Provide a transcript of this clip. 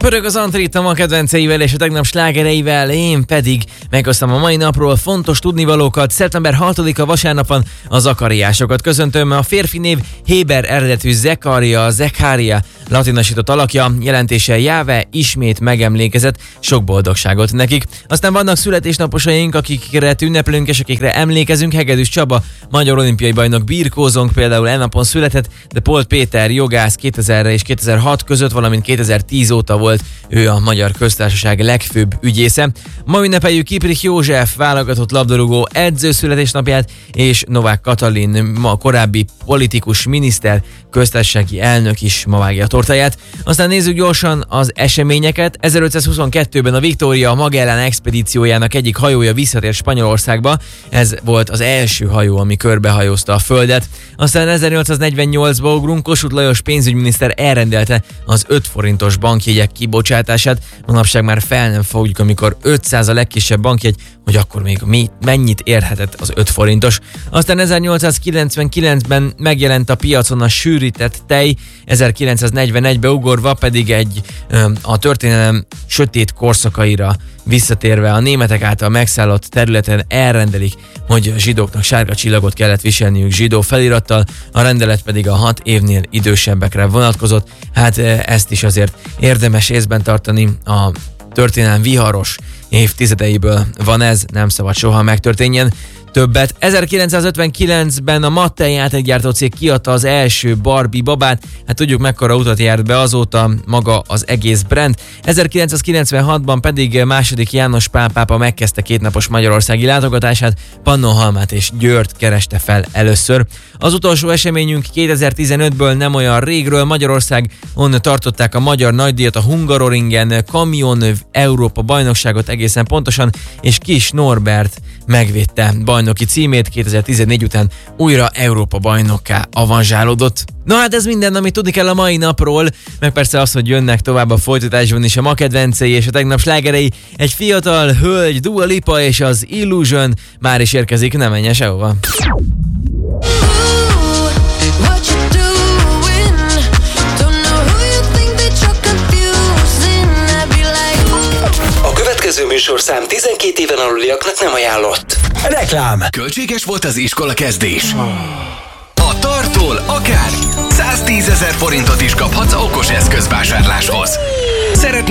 Pörög az Antrittam a kedvenceivel és a tegnap slágereivel, én pedig meghoztam a mai napról fontos tudnivalókat. Szeptember 6-a vasárnapon a zakariásokat köszöntöm. A férfi név Héber eredetű Zekária latinosított alakja, jelentése Jáve ismét megemlékezett, sok boldogságot nekik. Aztán vannak születésnaposaink, akikre ünneplünk és akikre emlékezünk. Hegedűs Csaba, magyar olimpiai bajnok birkózónk például elnapon született, de Polt Péter jogász 2000 és 2006 között, valamint 2010 óta volt ő a Magyar Köztársaság legfőbb ügyésze. Ma ünnepeljük Kiprich József válogatott labdarúgó edző születésnapját, és Novák Katalin, ma korábbi politikus, miniszter, köztársasági elnök is ma vágja a tortáját. Aztán nézzük gyorsan az eseményeket. 1522-ben a Victoria Magellan expedíciójának egyik hajója visszatért Spanyolországba. Ez volt az első hajó, ami körbehajózta a Földet. Aztán 1848-ban ugrunk, Kossuth Lajos pénzügyminiszter elrendelte az 5 forintos bankjegyek kibocsátását. Manapság már fel nem fogjuk, amikor 500 a legkisebb bankjegy, hogy akkor még mennyit érhetett az 5 forintos. Aztán 1899-ben megjelent a piacon a sűrített tej, 1941-ben ugorva pedig a történelem sötét korszakaira visszatérve a németek által megszállott területen elrendelik, hogy a zsidóknak sárga csillagot kellett viselniük zsidó felirattal, a rendelet pedig a 6 évnél idősebbekre vonatkozott. Hát ezt is azért érdemes észben tartani, a történelem viharos évtizedeiből van ez, nem szabad soha megtörténjen. Többet. 1959-ben a Mattel játékgyártó cég kiadta az első Barbie babát, hát tudjuk mekkora utat járt be azóta maga az egész brand. 1996-ban pedig II. János Pál pápa megkezdte 2 napos magyarországi látogatását, Pannonhalmát és Győrt kereste fel először. Az utolsó eseményünk 2015-ből nem olyan régről, Magyarországon tartották a magyar nagydíjat, a Hungaroringen Kamion Európa bajnokságot egészen pontosan, és Kis Norbert megvédte bajnoki címét, 2014 után újra Európa bajnokká avanzsálódott. Na hát ez minden, amit tudni kell a mai napról, meg persze az, hogy jönnek tovább a folytatásban is a ma kedvencei és a tegnap slágerei. Egy fiatal hölgy, Dua Lipa és az Illusion már is érkezik, nem menjen sehova. A következő műsorszám 12 éven aluliaknak nem ajánlott. Reklám. Költséges volt az iskola kezdés? A Tartól akár 110 000 forintot is kaphatsz okos eszközvásárláshoz.